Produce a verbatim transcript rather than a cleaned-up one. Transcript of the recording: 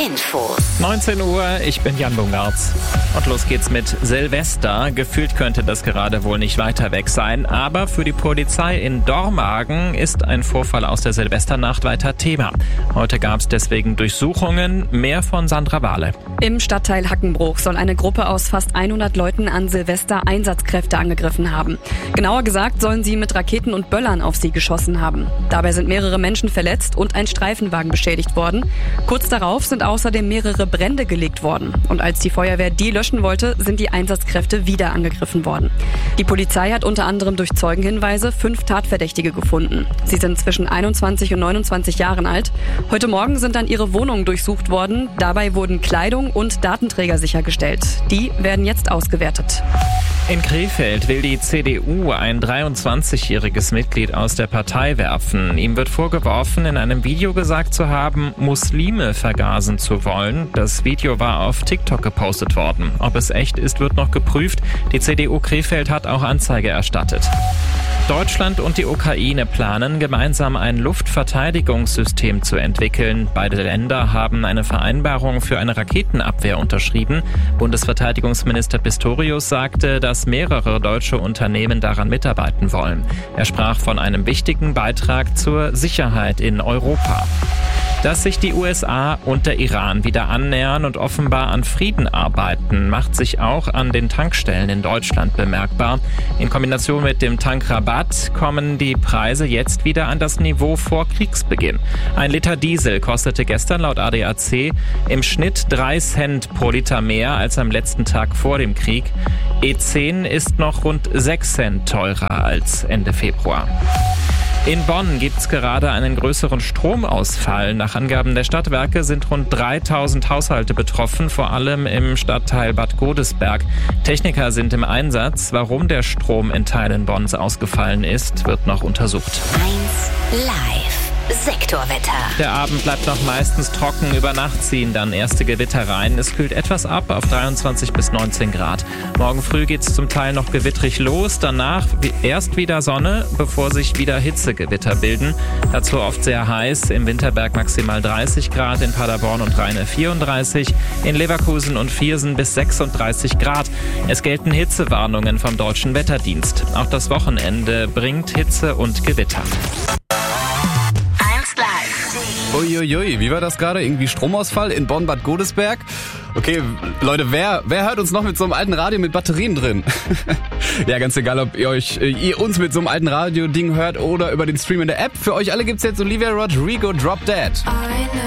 Infos. neunzehn Uhr, ich bin Jan Bungartz. Und los geht's mit Silvester. Gefühlt könnte das gerade wohl nicht weiter weg sein, aber für die Polizei in Dormagen ist ein Vorfall aus der Silvesternacht weiter Thema. Heute gab's deswegen Durchsuchungen. Mehr von Sandra Wahle. Im Stadtteil Hackenbruch soll eine Gruppe aus fast hundert Leuten an Silvester Einsatzkräfte angegriffen haben. Genauer gesagt sollen sie mit Raketen und Böllern auf sie geschossen haben. Dabei sind mehrere Menschen verletzt und ein Streifenwagen beschädigt worden. Kurz darauf sind außerdem mehrere Brände gelegt worden. Und als die Feuerwehr die löschen wollte, sind die Einsatzkräfte wieder angegriffen worden. Die Polizei hat unter anderem durch Zeugenhinweise fünf Tatverdächtige gefunden. Sie sind zwischen einundzwanzig und neunundzwanzig Jahren alt. Heute Morgen sind dann ihre Wohnungen durchsucht worden. Dabei wurden Kleidung und Datenträger sichergestellt. Die werden jetzt ausgewertet. In Krefeld will die C D U ein dreiundzwanzigjähriges Mitglied aus der Partei werfen. Ihm wird vorgeworfen, in einem Video gesagt zu haben, Muslime vergasen zu wollen. Das Video war auf TikTok gepostet worden. Ob es echt ist, wird noch geprüft. Die C D U Krefeld hat auch Anzeige erstattet. Deutschland und die Ukraine planen, gemeinsam ein Luftverteidigungssystem zu entwickeln. Beide Länder haben eine Vereinbarung für eine Raketenabwehr unterschrieben. Bundesverteidigungsminister Pistorius sagte, dass mehrere deutsche Unternehmen daran mitarbeiten wollen. Er sprach von einem wichtigen Beitrag zur Sicherheit in Europa. Dass sich die U S A und der Iran wieder annähern und offenbar an Frieden arbeiten, macht sich auch an den Tankstellen in Deutschland bemerkbar. In Kombination mit dem Tankrabatt kommen die Preise jetzt wieder an das Niveau vor Kriegsbeginn. Ein Liter Diesel kostete gestern laut A D A C im Schnitt drei Cent pro Liter mehr als am letzten Tag vor dem Krieg. E zehn ist noch rund sechs Cent teurer als Ende Februar. In Bonn gibt's gerade einen größeren Stromausfall. Nach Angaben der Stadtwerke sind rund dreitausend Haushalte betroffen, vor allem im Stadtteil Bad Godesberg. Techniker sind im Einsatz. Warum der Strom in Teilen Bonns ausgefallen ist, wird noch untersucht. eins Live. Sektorwetter. Der Abend bleibt noch meistens trocken, über Nacht ziehen dann erste Gewitter rein. Es kühlt etwas ab auf dreiundzwanzig bis neunzehn Grad. Morgen früh geht's zum Teil noch gewittrig los, danach erst wieder Sonne, bevor sich wieder Hitzegewitter bilden. Dazu oft sehr heiß, im Winterberg maximal dreißig Grad, in Paderborn und Rheine vierunddreißig, in Leverkusen und Viersen bis sechsunddreißig Grad. Es gelten Hitzewarnungen vom Deutschen Wetterdienst. Auch das Wochenende bringt Hitze und Gewitter. Uiuiui, wie war das gerade? Irgendwie Stromausfall in Bonn-Bad Godesberg? Okay, Leute, wer, wer hört uns noch mit so einem alten Radio mit Batterien drin? Ja, ganz egal, ob ihr euch, ihr uns mit so einem alten Radio-Ding hört oder über den Stream in der App. Für euch alle gibt's jetzt Olivia Rodrigo Drop Dead.